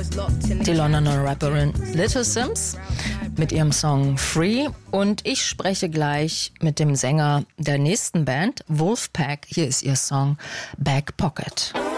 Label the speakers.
Speaker 1: Die Londoner Rapperin Little Simz mit ihrem Song Free. Und ich spreche gleich mit dem Sänger der nächsten Band, Wolfpack. Hier ist ihr Song Back Pocket.